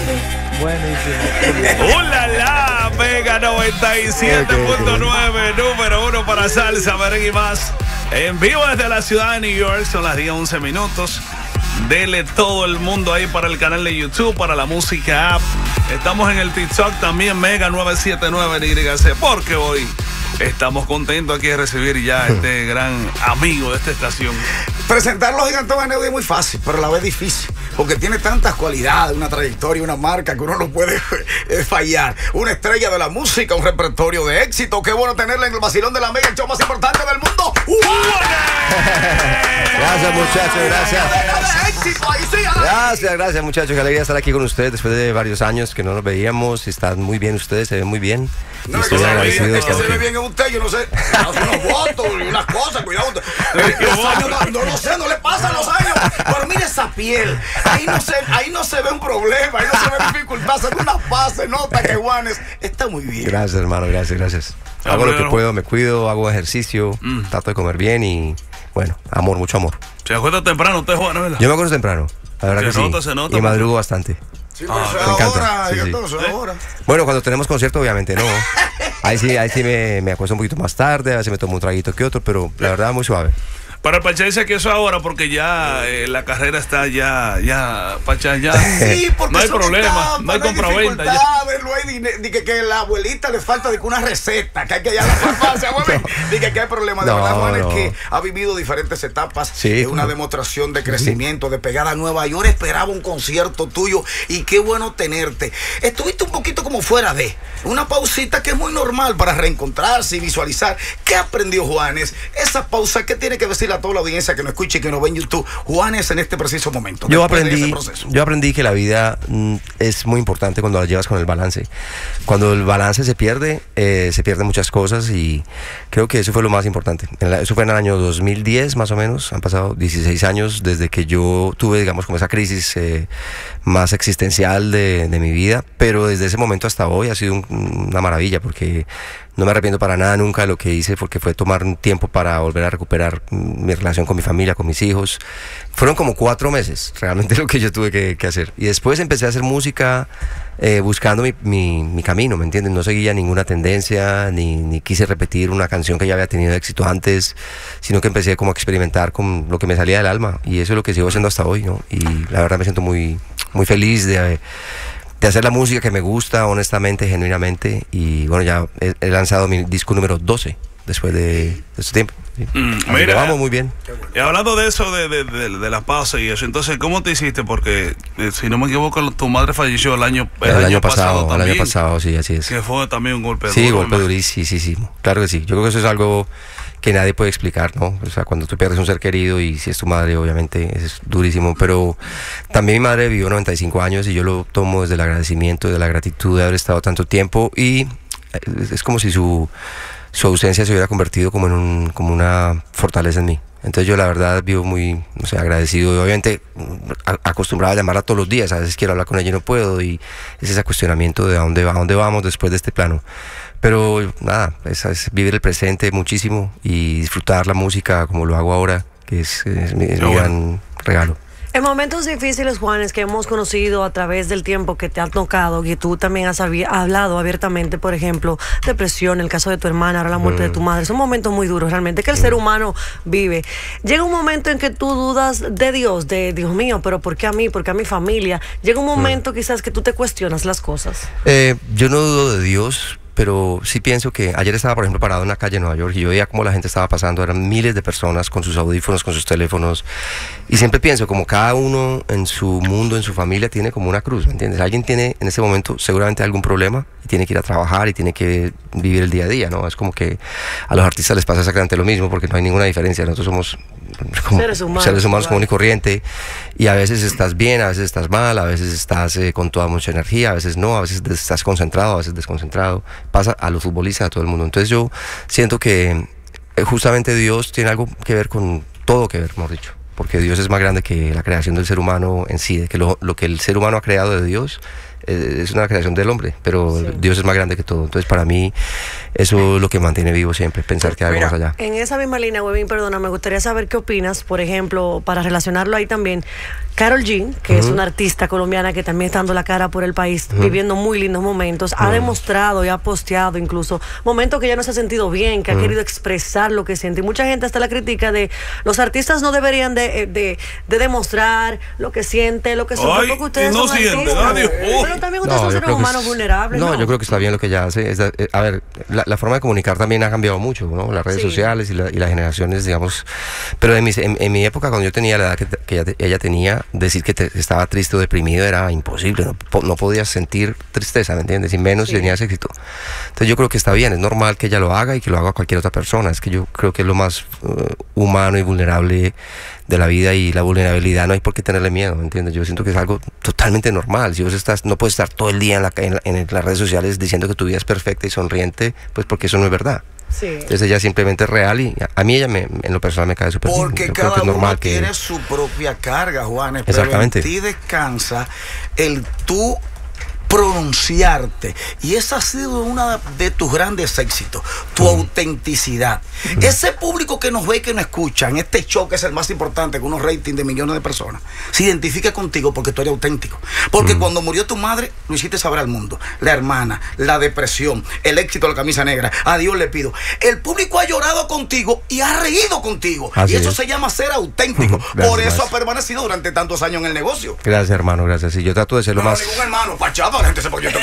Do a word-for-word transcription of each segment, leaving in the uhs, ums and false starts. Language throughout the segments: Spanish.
Buenísimo. ¡Hola, la! Mega noventa y siete punto nueve, número uno para salsa, merengue y más. En vivo desde la ciudad de New York, son las diez once minutos. Dele todo el mundo ahí para el canal de YouTube, para la música app. Estamos en el TikTok también, Mega nueve siete nueve Y C, porque hoy estamos contentos aquí de recibir ya a este gran amigo de esta estación. Presentarlo a Gigante Baneo es muy fácil, pero a la vez difícil, porque tiene tantas cualidades, una trayectoria, una marca que uno no puede fallar. Una estrella de la música, un repertorio de éxito. Qué bueno tenerla en el vacilón de la Mega, el show más importante del mundo. Gracias, muchachos, gracias. Gracias, gracias, muchachos. Qué alegría estar aquí con ustedes después de varios años que no nos veíamos. Están muy bien ustedes, se ven muy bien. No, estoy que agradecido de estar aquí. Se ve bien en usted, yo no sé. Unos votos y unas cosas, cuidado. Los años, no, no lo sé, no le pasan los años. Pero mire esa piel. Ahí no se, ahí no se ve un problema, ahí no se ve dificultad. Se ve una paz, se nota que Juanes está muy bien. Gracias, hermano, gracias, gracias. Hago lo que puedo, me cuido, hago ejercicio, mm. trato de comer bien y, bueno, amor, mucho amor. ¿Se acuesta temprano usted, Juan? ¿Verdad? Yo me acuerdo temprano, la verdad se que nota, sí. Se nota, y madrugo pues. bastante. Sí, pero ah, me encanta. Sí, sí. ¿Eh? Bueno, cuando tenemos concierto, obviamente no. Ahí sí, ahí sí me, me acuesto un poquito más tarde, a veces me tomo un traguito que otro, pero la verdad muy suave. Para Pachá dice que eso ahora, porque ya eh, la carrera está ya, ya, Pachá, ya. Sí, porque no hay problema, no hay compraventa. No hay que, que la abuelita le falta de una receta, que hay que ir a la farmacia, Dice que hay problemas. De no, verdad, Juan, no. es que ha vivido diferentes etapas. Sí, es una como... demostración de crecimiento, sí. de pegada nueva. Yo esperaba un concierto tuyo y qué bueno tenerte. Estuviste un poquito como fuera de una pausita que es muy normal para reencontrarse y visualizar. ¿Qué aprendió Juanes? Esa pausa, ¿qué tiene que decir a toda la audiencia que nos escuche y que nos ve en YouTube, Juanes, en este preciso momento? Yo aprendí, yo aprendí que la vida mm, es muy importante cuando la llevas con el balance. Cuando el balance se pierde, eh, se pierden muchas cosas y creo que eso fue lo más importante. En la, eso fue en el año dos mil diez más o menos, han pasado dieciséis años desde que yo tuve, digamos, como esa crisis eh, más existencial de, de mi vida, pero desde ese momento hasta hoy ha sido un, una maravilla porque no me arrepiento para nada nunca de lo que hice, porque fue tomar un tiempo para volver a recuperar mi relación con mi familia, con mis hijos. Fueron como cuatro meses, realmente lo que yo tuve que, que hacer. Y después empecé a hacer música eh, buscando mi, mi, mi camino, ¿me entiendes? No seguía ninguna tendencia, ni, ni quise repetir una canción que ya había tenido éxito antes, sino que empecé como a experimentar con lo que me salía del alma. Y eso es lo que sigo haciendo hasta hoy, ¿no? Y la verdad me siento muy, muy feliz de... de hacer la música que me gusta, honestamente, genuinamente. Y bueno, ya he, he lanzado mi disco número doce después de, de este tiempo. ¿Sí? Mm, mira, vamos muy bien. Y hablando de eso, de, de, de, de la pausa y eso, entonces, ¿cómo te hiciste? Porque, eh, si no me equivoco, tu madre falleció el año, el el año, año pasado, pasado también. El año pasado, sí, así es. Que fue también un golpe sí, duro. Sí, golpe durísimo, sí, sí, sí. Claro que sí. Yo creo que eso es algo que nadie puede explicar, ¿no? O sea, cuando tú pierdes un ser querido y si es tu madre, obviamente es durísimo, pero también mi madre vivió noventa y cinco años y yo lo tomo desde el agradecimiento, desde la gratitud de haber estado tanto tiempo y es como si su, su ausencia se hubiera convertido como en un, como una fortaleza en mí. Entonces yo la verdad vivo muy, no sé, agradecido y obviamente acostumbrado a llamarla todos los días, a veces quiero hablar con ella y no puedo y es ese cuestionamiento de a dónde, a dónde vamos después de este plano. Pero nada, es, es vivir el presente muchísimo y disfrutar la música como lo hago ahora, que es, es, mi, es mi gran regalo. En momentos difíciles, Juanes, que hemos conocido a través del tiempo que te han tocado, que tú también has hablado abiertamente, por ejemplo, depresión, el caso de tu hermana, ahora la muerte mm. de tu madre, son momentos muy duros realmente que el mm. ser humano vive. Llega un momento en que tú dudas de Dios, de Dios mío, pero ¿por qué a mí? ¿Por qué a mi familia? Llega un momento mm. quizás que tú te cuestionas las cosas. Eh, yo no dudo de Dios, pero sí pienso que ayer estaba, por ejemplo, parado en la calle de Nueva York y yo veía cómo la gente estaba pasando, eran miles de personas con sus audífonos, con sus teléfonos, y siempre pienso como cada uno en su mundo, en su familia, tiene como una cruz, ¿me entiendes? Alguien tiene en ese momento seguramente algún problema y tiene que ir a trabajar y tiene que vivir el día a día, ¿no? Es como que a los artistas les pasa exactamente lo mismo porque no hay ninguna diferencia, nosotros somos como seres humanos, seres humanos común y corriente y a veces estás bien, a veces estás mal, a veces estás eh, con toda mucha energía, a veces no, a veces estás concentrado, a veces desconcentrado, pasa a los futbolistas, a todo el mundo. Entonces yo siento que eh, justamente Dios tiene algo que ver con todo que ver, mejor dicho, porque Dios es más grande que la creación del ser humano en sí, de que lo, lo que el ser humano ha creado de Dios eh, es una creación del hombre, pero sí. Dios es más grande que todo. Entonces para mí eso es lo que mantiene vivo siempre, pensar que hay algo más allá. En esa misma línea, Webin, perdona, me gustaría saber qué opinas, por ejemplo, para relacionarlo ahí también, Karol G, que uh-huh. es una artista colombiana que también está dando la cara por el país, uh-huh. viviendo muy lindos momentos, uh-huh. ha demostrado y ha posteado incluso momentos que ya no se ha sentido bien, que uh-huh. ha querido expresar lo que siente. Y mucha gente hasta la crítica de los artistas no deberían de, de, de demostrar lo que siente, lo que son, porque ustedes no son siente, artistas. Adiós. Pero también ustedes no, son seres humanos es, vulnerables. No, no, yo creo que está bien lo que ella hace. Es, eh, a ver, la, la forma de comunicar también ha cambiado mucho, ¿no? Las redes sí. sociales y, la, y las generaciones, digamos. Pero en mi, en, en mi época, cuando yo tenía la edad que, que ella, ella tenía, decir que te, estaba triste o deprimido era imposible. No, no podías sentir tristeza, ¿me entiendes? Y menos sí. si tenías éxito. Entonces yo creo que está bien, es normal que ella lo haga y que lo haga cualquier otra persona. Es que yo creo que es lo más uh, humano y vulnerable de la vida, y la vulnerabilidad no hay por qué tenerle miedo, ¿me entiendes? Yo siento que es algo totalmente normal. Si vos estás, no puedes estar todo el día en, la, en, en las redes sociales diciendo que tu vida es perfecta y sonriente, pues porque eso no es verdad. Sí. Entonces ella simplemente es real, y a mí ella me, en lo personal me cae súper bien. Porque cada que es normal uno que... tiene su propia carga, Juanes. Exactamente. Pero en ti descansa el tú pronunciarte, y esa ha sido una de tus grandes éxitos, tu mm. autenticidad. Mm. Ese público que nos ve y que nos escucha en este show, que es el más importante, con unos ratings de millones de personas, se identifica contigo porque tú eres auténtico. Porque mm. cuando murió tu madre, lo hiciste saber al mundo. La hermana, la depresión, el éxito de la camisa negra, a Dios le pido. El público ha llorado contigo y ha reído contigo. Así y eso es. Se llama ser auténtico. Gracias, Por eso gracias. ha permanecido durante tantos años en el negocio. Gracias, hermano, gracias. Y yo trato de ser lo no, más... ningún hermano, Pachá, la gente se pone.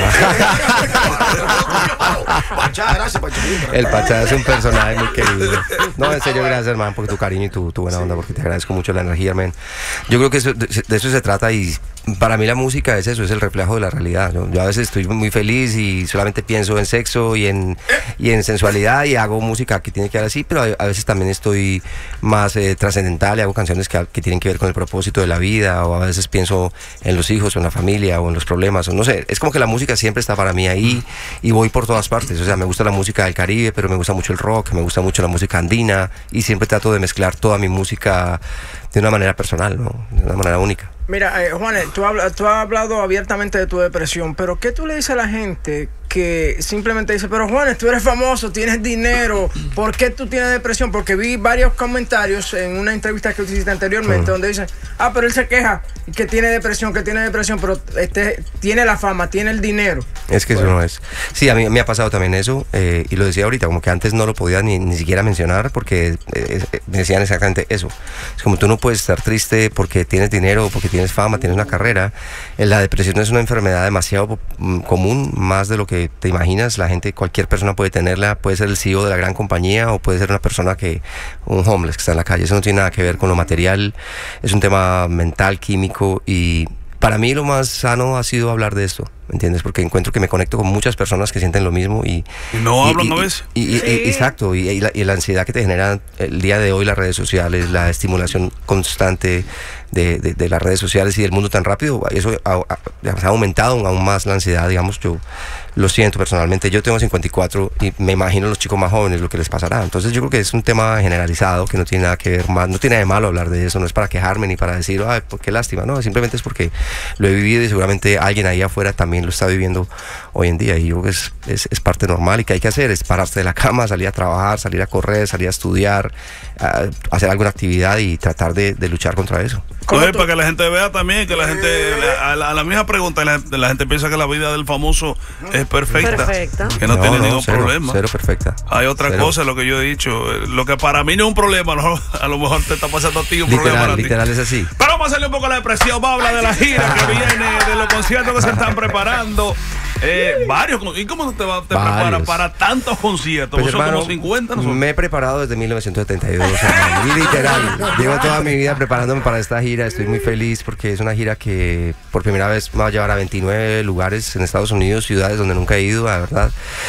Pachá, gracias, Pachá. El Pachá es un personaje muy querido. No, en serio, gracias, hermano, por tu cariño y tu, tu buena onda, porque te agradezco mucho la energía, hermano. Yo creo que eso, de, de eso se trata, y para mí la música es eso, es el reflejo de la realidad. Yo, yo a veces estoy muy feliz y solamente pienso en sexo y en, y en sensualidad, y hago música que tiene que ver así, pero a, a veces también estoy más eh, trascendental y hago canciones que, que tienen que ver con el propósito de la vida, o a veces pienso en los hijos o en la familia o en los problemas, o no sé, es como que la música siempre está para mí ahí, y voy por todas partes. O sea, me gusta la música del Caribe, pero me gusta mucho el rock, me gusta mucho la música andina, y siempre trato de mezclar toda mi música de una manera personal, ¿no? De una manera única. Mira, eh, Juanes, tú, habla, tú has hablado abiertamente de tu depresión, pero ¿qué tú le dices a la gente que simplemente dice, pero Juanes, tú eres famoso, tienes dinero, ¿por qué tú tienes depresión? Porque vi varios comentarios en una entrevista que hiciste anteriormente, uh-huh. donde dicen, ah, pero él se queja que tiene depresión, que tiene depresión, pero este tiene la fama, tiene el dinero. Es que bueno. eso no es. Sí, a mí me ha pasado también eso, eh, y lo decía ahorita, como que antes no lo podía ni, ni siquiera mencionar, porque eh, me decían exactamente eso. Es como tú no puedes estar triste porque tienes dinero, porque tienes fama, tienes una carrera. La depresión es una enfermedad demasiado común, más de lo que te imaginas. La gente, cualquier persona puede tenerla, puede ser el C E O de la gran compañía, o puede ser una persona que, un homeless que está en la calle. Eso no tiene nada que ver con lo material, es un tema mental, químico, y para mí lo más sano ha sido hablar de esto, ¿me entiendes? Porque encuentro que me conecto con muchas personas que sienten lo mismo, y... ¿Y no hablan, no ves? Y, y, sí. y, exacto, y, y, la, y la ansiedad que te generan el día de hoy las redes sociales, la estimulación constante de, de, de las redes sociales y del mundo tan rápido, eso ha, ha, ha aumentado aún más la ansiedad, digamos. Yo lo siento personalmente, yo tengo cincuenta y cuatro y me imagino a los chicos más jóvenes lo que les pasará. Entonces yo creo que es un tema generalizado que no tiene nada que ver más, no tiene nada de malo hablar de eso, no es para quejarme ni para decir, ay, qué lástima, no, simplemente es porque lo he vivido y seguramente alguien ahí afuera también lo está viviendo hoy en día, y yo creo que es, es, es parte normal, y que hay que hacer es pararse de la cama, salir a trabajar, salir a correr, salir a estudiar, a hacer alguna actividad y tratar de, de luchar contra eso. Oye, para que la gente vea también, que la gente, a la, a la misma pregunta, la, la gente piensa que la vida del famoso es perfecta, perfecta. que no, no tiene no, ningún cero, problema. Cero perfecta. Hay otra cero. cosa, lo que yo he dicho, lo que para mí no es un problema, no, a lo mejor te está pasando a ti un literal, problema. Literal ti. es así. Pero vamos a salir un poco de la depresión, vamos a hablar de la gira que viene, de los conciertos que se están preparando. Eh, varios. ¿Y cómo te, va, te preparas para tantos conciertos? Pues, hermano, como cincuenta, ¿no son? Me he preparado desde mil novecientos setenta y dos. Hermano, y literal, llevo toda mi vida preparándome para esta gira. Estoy muy feliz porque es una gira que por primera vez me va a llevar a veintinueve lugares en Estados Unidos, ciudades donde nunca he ido, la verdad.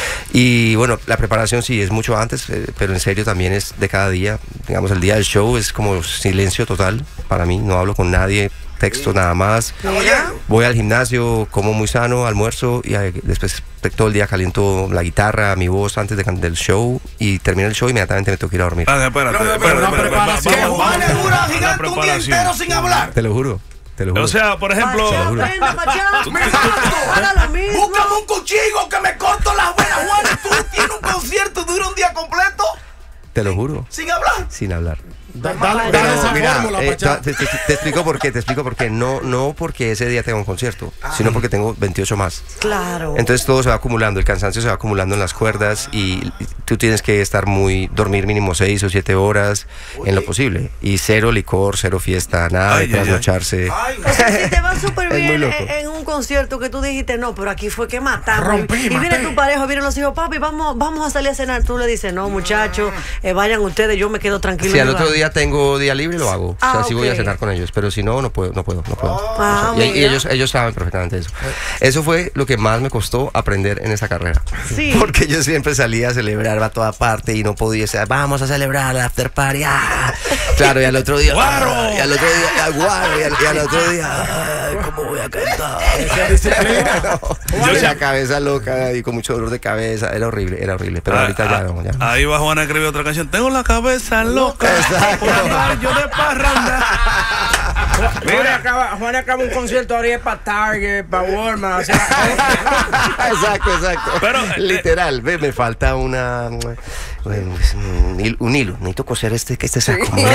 Y bueno, la preparación sí es mucho antes, pero en serio también es de cada día. Digamos, el día del show es como silencio total para mí, no hablo con nadie, texto nada más. ¿Mira? Voy al gimnasio, como muy sano, almuerzo, y después todo el día caliento la guitarra, mi voz antes de, del show, y termino el show y inmediatamente me tengo que ir a dormir. Ah, espérate, espérate, espérate, que Juanes dura gigante un día entero sin hablar. Te lo juro. Te lo juro. O sea, por ejemplo, Pachá, prende, Pachá. cuchillo que me corto las venas, Juanes. ¿Tú tienes un concierto, dura un día completo? Te lo juro. ¿Sin hablar? Sin hablar. Da, dale, dale esa mira, fórmula, eh, Pachá. te, te, te explico por qué, te explico por qué. No, no porque ese día tengo un concierto, ah. sino porque tengo veintiocho más. Claro. Entonces todo se va acumulando, el cansancio se va acumulando en las cuerdas y tú tienes que estar muy, dormir mínimo seis o siete horas Oye. en lo posible. Y cero licor, cero fiesta, nada ay, de trasnocharse. Ay, o sea, si te va súper bien en, en un concierto que tú dijiste, no, pero aquí fue que matamos. Rompí, y viene tu pareja, vienen los hijos, papi, vamos, vamos a salir a cenar. Tú le dices, no, muchachos, eh, vayan ustedes, yo me quedo tranquilo. Si al otro día tengo día libre, lo hago. Ah, o sea, okay. sí voy a cenar con ellos, pero si no, no puedo, no puedo, no puedo. Ah, o sea, y, y ellos, ellos saben perfectamente eso. Eso fue lo que más me costó aprender en esta carrera. Sí. Porque yo siempre salía a celebrar a toda parte y no podía ser, vamos a celebrar la after party. ¡Ah! Claro, y al otro día, ¡guaro! Ah, y al otro día, ah, guaro, y al, y al otro día, ay, ¿cómo voy a cantar? no, yo la cabeza loca y con mucho dolor de cabeza, era horrible, era horrible, pero ah, ahorita ah, ya no, ya no. Ahí va Juan a escribir otra canción, tengo la cabeza loca. Exacto. Yo de parranda. Juan acaba, Juan acaba un concierto ahora para Target, para Walmart. O sea, exacto, exacto. Pero, literal, ve, me falta una, bueno, un, un hilo. Necesito coser este, que este saco. Sí.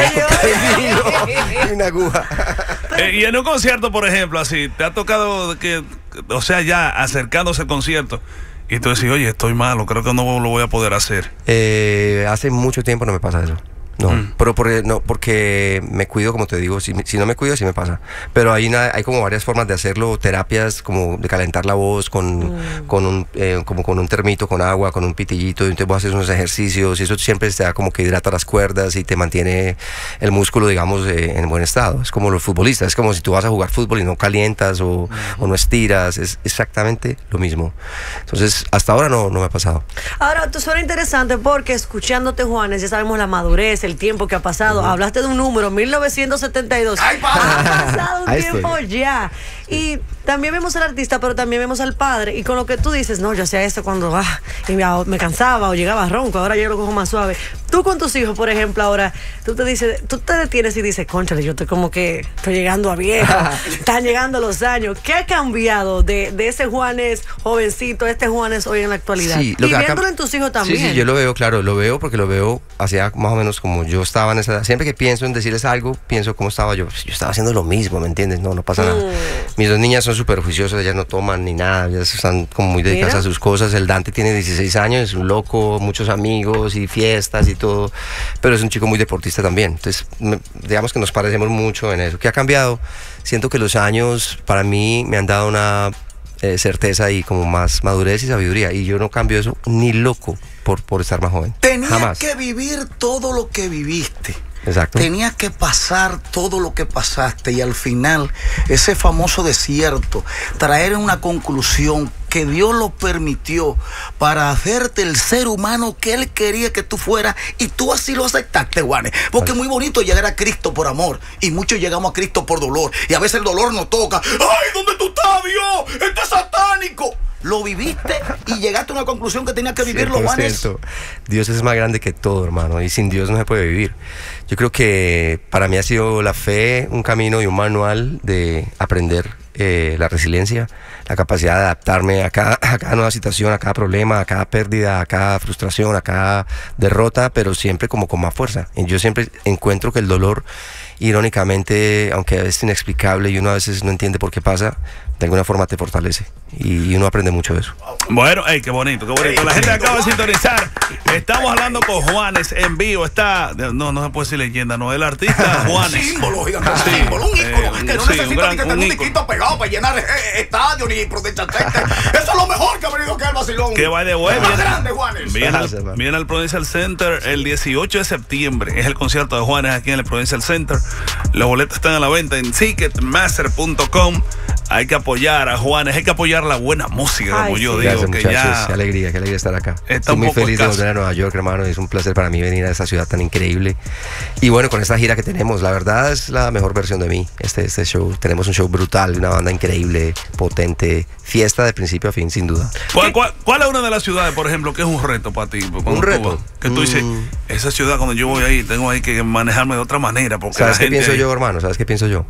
Y una aguja. Eh, y en un concierto, por ejemplo, así, te ha tocado que, o sea, ya acercándose al concierto. Y tú decís, oye, estoy malo, creo que no lo voy a poder hacer. Eh, hace mucho tiempo no me pasa eso. No, mm. pero por, no, porque me cuido, como te digo, si, si no me cuido, sí me pasa. Pero hay, una, hay como varias formas de hacerlo, terapias como de calentar la voz con, mm. con, un, eh, como con un termito, con agua, con un pitillito, y entonces vos haces unos ejercicios y eso siempre te da como que hidrata las cuerdas y te mantiene el músculo, digamos, eh, en buen estado. Es como los futbolistas, es como si tú vas a jugar fútbol y no calientas o, mm. o no estiras, es exactamente lo mismo. Entonces, hasta ahora no, no me ha pasado. Ahora, esto suena interesante porque escuchándote, Juanes, ya sabemos la madurez, el tiempo que ha pasado. Uh-huh. Hablaste de un número, mil novecientos setenta y dos. ¡Ay, ha pasado un tiempo ya. Y también vemos al artista, pero también vemos al padre. Y con lo que tú dices, no, yo hacía esto cuando ah, y me, me cansaba o llegaba ronco, ahora yo lo cojo más suave. Tú con tus hijos, por ejemplo, ahora, tú te dices, tú te detienes y dices, cónchale, yo estoy como que estoy llegando a viejo, están llegando los años. ¿Qué ha cambiado de, de ese Juanes jovencito a este Juanes hoy en la actualidad? Sí, y viéndolo en tus hijos también. Sí, sí, yo lo veo, claro, lo veo porque lo veo hacia más o menos como yo estaba en esa edad. Siempre que pienso en decirles algo, pienso cómo estaba yo. Yo estaba haciendo lo mismo, ¿me entiendes? No, no pasa mm. nada. Mis dos niñas son súper juiciosas, ellas no toman ni nada, ellas están como muy dedicadas Mira. a sus cosas. El Dante tiene dieciséis años, es un loco, muchos amigos y fiestas y todo, pero es un chico muy deportista también. Entonces, me, digamos que nos parecemos mucho en eso. ¿Qué ha cambiado? Siento que los años para mí me han dado una eh, certeza y como más madurez y sabiduría, y yo no cambio eso ni loco por, por estar más joven. Tenías Jamás. que vivir todo lo que viviste. Exacto. Tenías que pasar todo lo que pasaste y al final ese famoso desierto traer una conclusión que Dios lo permitió para hacerte el ser humano que Él quería que tú fueras, y tú así lo aceptaste, Juanes. Porque es muy bonito llegar a Cristo por amor y muchos llegamos a Cristo por dolor, y a veces el dolor nos toca. ¡Ay, ¿dónde tú estás, Dios? ¡Esto es satánico! Lo viviste y llegaste a una conclusión que tenías que vivirlo, Juanes. Dios es más grande que todo, hermano, y sin Dios no se puede vivir. Yo creo que para mí ha sido la fe un camino y un manual de aprender eh, la resiliencia, la capacidad de adaptarme a cada, a cada nueva situación, a cada problema, a cada pérdida, a cada frustración, a cada derrota, pero siempre como con más fuerza. Y yo siempre encuentro que el dolor, irónicamente, aunque es inexplicable y uno a veces no entiende por qué pasa, de alguna forma te fortalece y uno aprende mucho de eso. Bueno, hey, qué bonito, qué bonito. La gente acaba de sintonizar. Estamos hablando con Juanes en vivo. Está, no, no se puede decir leyenda, no, el artista Juanes. Un símbolo, gigante, un símbolo, un ícono, eh, que no sí, necesita gran, ni que tenga un disquito pegado para llenar estadios ni Prudential Center. Eso es lo mejor que ha venido aquí al vacilón. Que va de web. Viene, grande, Juanes. Viene, al, viene al Prudential Center el dieciocho de septiembre. Es el concierto de Juanes aquí en el Prudential Center. Los boletos están a la venta en ticketmaster punto com. Hay que apoyar a Juanes, hay que apoyar la buena música, como Ay, yo sí. digo. Gracias, que muchachos, ya qué alegría, qué alegría estar acá. Está Estoy muy feliz escaso. de volver a Nueva York, hermano. Es un placer para mí venir a esta ciudad tan increíble. Y bueno, con esta gira que tenemos, la verdad es la mejor versión de mí, este, este show. Tenemos un show brutal, una banda increíble, potente, fiesta de principio a fin, sin duda. ¿Cuál, cuál, cuál es una de las ciudades, por ejemplo, que es un reto para ti? ¿Un reto? Tú, que tú dices, mm. esa ciudad cuando yo voy ahí, tengo ahí que manejarme de otra manera. Porque ¿Sabes la qué gente pienso ahí... yo, hermano? ¿Sabes qué pienso yo?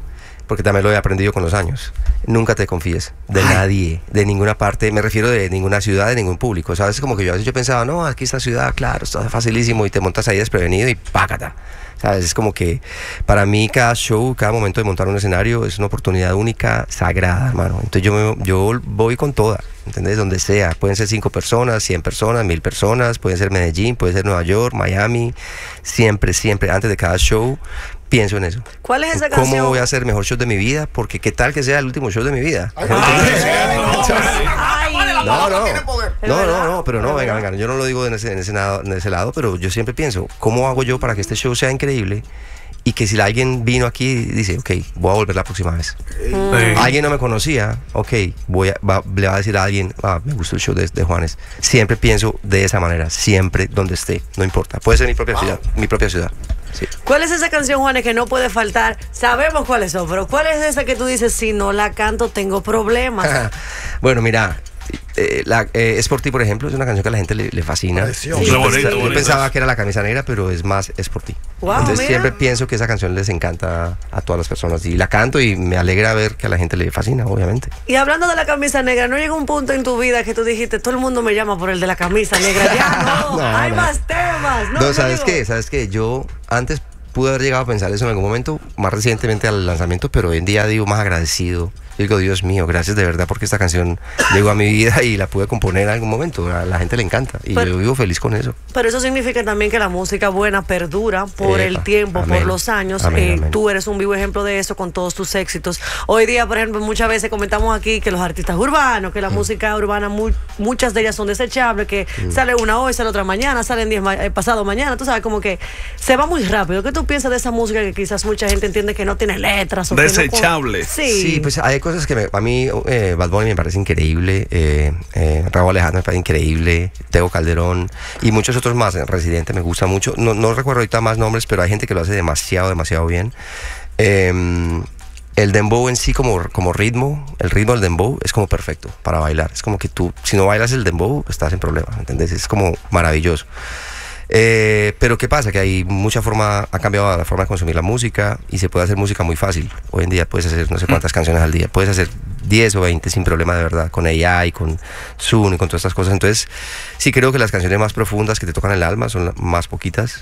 porque también lo he aprendido con los años. Nunca te confíes de Ay. nadie, de ninguna parte, me refiero de ninguna ciudad, de ningún público, ¿sabes? Como que yo a veces yo pensaba, no, aquí esta ciudad, claro, está facilísimo, y te montas ahí desprevenido y págata. ¿Sabes? Es como que para mí cada show, cada momento de montar un escenario es una oportunidad única, sagrada, hermano. Entonces yo, me, yo voy con toda, ¿entendés? Donde sea. Pueden ser cinco personas, cien personas, mil personas, pueden ser Medellín, puede ser Nueva York, Miami. Siempre, siempre, antes de cada show, pienso en eso. ¿Cuál es esa ¿Cómo canción? voy a hacer el mejor show de mi vida? Porque qué tal que sea el último show de mi vida. Ay, ay, No, no, no, no, no, pero no, venga, venga, yo no lo digo en ese, en, ese lado, en ese lado, pero yo siempre pienso, ¿cómo hago yo para que este show sea increíble? Y que si alguien vino aquí y dice, ok, voy a volver la próxima vez. Sí. Alguien no me conocía, ok, voy a, va, le va a decir a alguien, ah, me gustó el show de, de Juanes. Siempre pienso de esa manera, siempre donde esté, no importa. Puede ser mi propia wow. ciudad, mi propia ciudad. Sí. ¿Cuál es esa canción, Juanes, que no puede faltar? Sabemos cuáles son, pero ¿cuál es esa que tú dices, si no la canto tengo problemas? Bueno, mira, eh, la, eh, Es por ti, por ejemplo, es una canción que a la gente le, le fascina. Sí. Sí. Yo, bonito, yo bonito. pensaba que era La Camisa Negra, pero es más Es por ti. Wow, Entonces mira. siempre pienso que esa canción les encanta a todas las personas y la canto y me alegra ver que a la gente le fascina, obviamente. Y hablando de La Camisa Negra, ¿no llegó un punto en tu vida que tú dijiste, todo el mundo me llama por el de La Camisa Negra? Ya no, no hay no. más temas. No, No, ¿sabes digo. qué? ¿Sabes qué? Yo antes pude haber llegado a pensar eso en algún momento, más recientemente al lanzamiento, pero hoy en día digo más agradecido. Yo digo, Dios mío, gracias de verdad porque esta canción llegó a mi vida y la pude componer en algún momento. A la gente le encanta y pero, yo vivo feliz con eso. Pero eso significa también que la música buena perdura por Epa, el tiempo, amén, por los años. amén, eh, amén. Tú eres un vivo ejemplo de eso con todos tus éxitos. Hoy día, por ejemplo, muchas veces comentamos aquí que los artistas urbanos, que la mm. música urbana, muy, muchas de ellas son desechables, que mm. sale una hoy, sale otra mañana, salen diez ma eh, pasado mañana. Tú sabes, como que se va muy rápido. ¿Qué tú piensas de esa música que quizás mucha gente entiende que no tiene letras? O Desechable. Que no... sí. Sí, pues hay cosas que me, a mí eh, Bad Bunny me parece increíble, eh, eh, Raúl Alejandro me parece increíble, Tego Calderón y muchos otros más. Residente me gusta mucho. No, no recuerdo ahorita más nombres, pero hay gente que lo hace demasiado, demasiado bien. Eh, el dembow en sí como, como ritmo, el ritmo del dembow es como perfecto para bailar. Es como que tú, si no bailas el dembow, estás en problemas, ¿entendés? Es como maravilloso. Eh, pero ¿qué pasa? Que hay mucha forma, ha cambiado la forma de consumir la música y se puede hacer música muy fácil. Hoy en día puedes hacer no sé cuántas canciones al día, puedes hacer diez o veinte sin problema de verdad, con A I, con Zoom y con todas estas cosas. Entonces sí creo que las canciones más profundas que te tocan el alma son más poquitas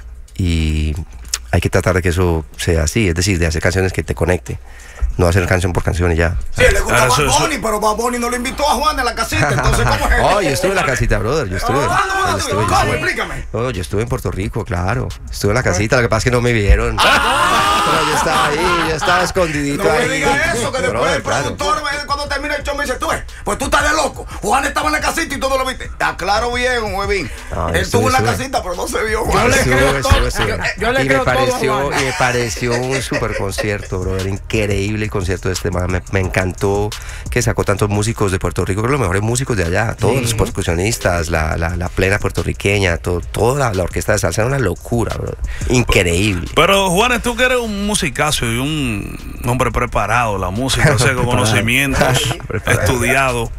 y hay que tratar de que eso sea así, es decir, de hacer canciones que te conecte. No hacer canción por canción y ya. Sí, le gusta a Bad Bunny, pero Bad Bunny no le invitó a Juan a la casita, entonces ¿cómo es? Oh, yo estuve en la casita, brother, yo estuve. ¿Cuándo, estuve, ¿Cómo? estuve. Explícame. No, yo estuve en Puerto Rico, claro. Estuve en la casita, lo que pasa es que no me vieron. Pero yo estaba ahí, yo estaba escondidito No ahí. me digas eso, que después Brother, el productor claro. cuando termina el show me dice, tú ves, pues tú estás de loco. Juan estaba en la casita y todo lo viste. Aclaro bien, Huevín. No, Él estuve, estuvo en la estuve. casita, pero no se vio, Juan. Yo le Estuve, creo estuve, todo. estuve. Yo- yo le y creo me todo a pareció, Juan. y me pareció un super concierto, brother. Increíble el concierto de este man. Me, me encantó que sacó tantos músicos de Puerto Rico, creo que los mejores músicos de allá, todos Sí. los percusionistas, la, la, la plena puertorriqueña, todo, toda la, la orquesta de salsa era una locura, brother. Increíble. Pero Juanes, tú que eres un musicazo y un hombre preparado, la música, o sea, con conocimientos, Preparado. estudiado.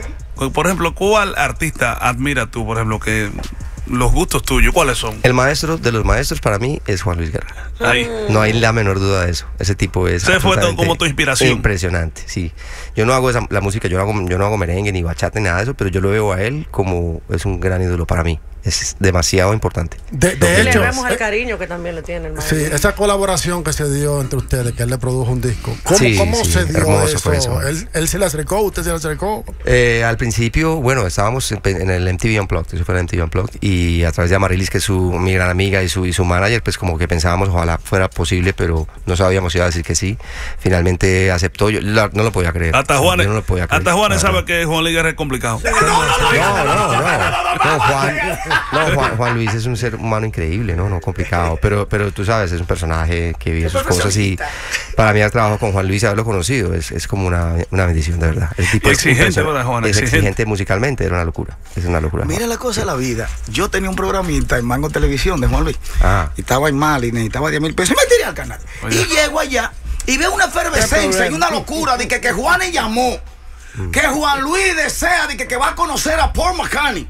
Por ejemplo, ¿cuál artista admira tú, por ejemplo, que los gustos tuyos, cuáles son? El maestro de los maestros para mí es Juan Luis Guerra. Ahí. No hay la menor duda de eso. Ese tipo es. Ese fue absolutamente como tu inspiración. Impresionante, sí. Yo no hago esa, la música, yo no hago, yo no hago merengue ni bachata ni nada de eso, pero yo lo veo a él como es un gran ídolo para mí. Es demasiado importante. De, Y de le hecho, vemos el eh, cariño que también le tiene el sí, maestro. esa colaboración que se dio entre ustedes, que él le produjo un disco. ¿Cómo, Sí, cómo sí, se dio hermoso eso? fue eso. ¿Él, él se le acercó? ¿Usted se le acercó? Eh, al principio, bueno, estábamos en, en el M T V Unplugged, eso fue el M T V Unplugged, y a través de Amarilis, que es su, mi gran amiga y su, y su manager, pues como que pensábamos, ojalá fuera posible, pero no sabíamos si iba a decir que sí. Finalmente aceptó, yo la- no lo podía creer. Hasta Juanes, Yo no lo podía creer. hasta Juanes Ajá. sabe que Juan Luis Guerra es complicado. No, no, no, no, Juan, no, Juan, Juan Luis es un ser humano increíble, no, no complicado, pero, pero tú sabes, es un personaje que vive sus cosas y para mí el trabajo con Juan Luis y haberlo conocido es, es como una, una bendición, de verdad. El tipo Y es exigente, impresionante. ¿verdad, Juan? Es Exigente. exigente musicalmente, era una locura, es una locura. Mira la cosa de la vida. Yo tenía un programita en Mango Televisión de Juan Luis. Ah. Y estaba en Mali, necesitaba diez mil pesos. Y me tiré al canal. Oye. Y llego allá y veo una efervescencia y una locura de que, que Juan llamó. Que Juan Luis desea de que, que va a conocer a Paul McCartney.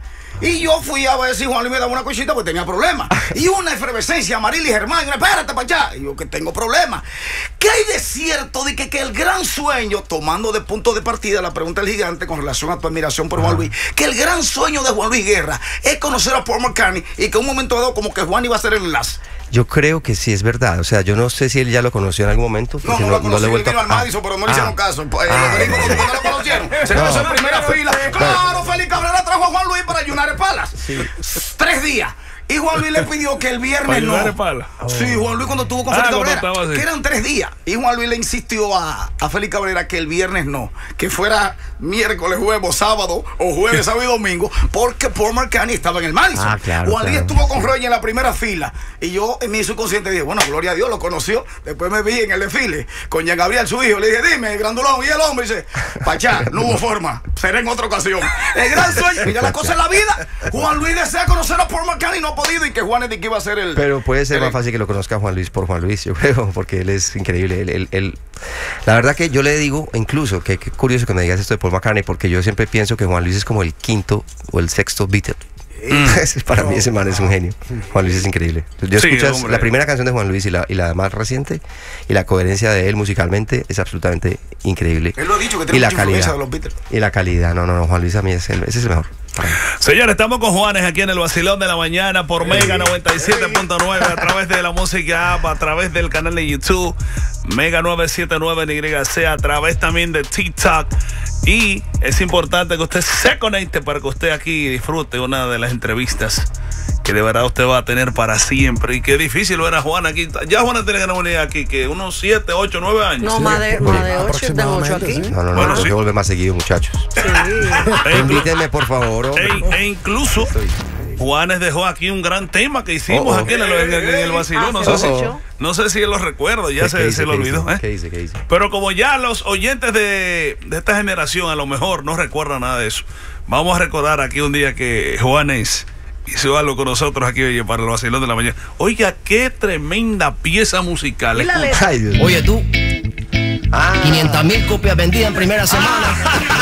Y yo fui a ver si Juan Luis me daba una cosita porque tenía problemas. Y una efervescencia, Marily Germán, espérate para allá. Y yo que tengo problemas. ¿Qué hay de cierto de que, que el gran sueño, tomando de punto de partida la pregunta del gigante con relación a tu admiración por Juan Luis, que el gran sueño de Juan Luis Guerra es conocer a Paul McCartney y que un momento dado como que Juan iba a ser el enlace? Yo creo que sí es verdad. O sea, yo no sé si él ya lo conoció en algún momento. No, no, no lo conocí, no le he vuelto a... al Madison, pero no le hicieron ah. caso. Pues, ah. Los gringos no lo conocieron. Se puso en primera fila. Claro, Félix Cabrera trajo a Juan Luis para United Palace. Sí. Tres días. Y Juan Luis le pidió que el viernes no. Oh. Sí, Juan Luis cuando estuvo con ah, Félix Cabrera, que eran tres días. Y Juan Luis le insistió a, a Félix Cabrera que el viernes no, que fuera miércoles, jueves, sábado o jueves, sábado y domingo, porque Paul McCartney estaba en el Madison. Ah, claro, Juan Luis claro. estuvo con Roy en la primera fila. Y yo en mi subconsciente dije, bueno, gloria a Dios, lo conoció. Después me vi en el desfile con Jean Gabriel, su hijo. Le dije, dime, grandulón. Y el hombre dice, Pachá, no hubo forma, será en otra ocasión. El gran sueño, mira la cosa en la vida. Juan Luis desea conocer a Paul McCartney y no ha podido, y que Juan es de que iba a ser el... Pero puede ser el, más fácil que lo conozca Juan Luis por Juan Luis, yo creo, porque él es increíble. Él, él, él, la verdad que yo le digo, incluso, que, que curioso que me digas esto de Paul McCartney, porque yo siempre pienso que Juan Luis es como el quinto o el sexto Beatle. Mm. Para mí ese man es un genio. Juan Luis es increíble. Yo sí, escuchas hombre. La primera canción de Juan Luis y la, y la más reciente, y la coherencia de él musicalmente es absolutamente increíble. Él lo ha dicho, que tiene mucha influencia de los Beatles. Y la calidad, no, no, no, Juan Luis a mí es el, ese es el mejor. Señores, estamos con Juanes aquí en el Vacilón de la Mañana por Mega noventa y siete punto nueve, a través de la música app, a través del canal de YouTube Mega nueve siete nueve en Y C, a través también de TikTok. Y es importante que usted se conecte para que usted aquí disfrute una de las entrevistas que de verdad usted va a tener para siempre. Y qué difícil ver a Juan aquí. Ya Juan tiene que venir aquí, que unos siete, ocho, nueve años. No, sí. más de, más de ocho, de ocho aquí. Sí. No, no, no, bueno, no, sí. que vuelve más seguido, muchachos. Sí. e Invítenme, por favor. E, e incluso Juanes dejó aquí un gran tema que hicimos oh, oh. aquí en el, en el, en el Vacilón. No, sé si, no sé si él lo recuerda, ya se, se lo olvidó. ¿eh? ¿Qué hice, qué hice? Pero como ya los oyentes de, de esta generación a lo mejor no recuerdan nada de eso, vamos a recordar aquí un día que Juanes hizo algo con nosotros aquí, oye, para el Vacilón de la Mañana. Oiga, qué tremenda pieza musical. Ay, oye, tú, ah. quinientas mil copias vendidas en primera semana.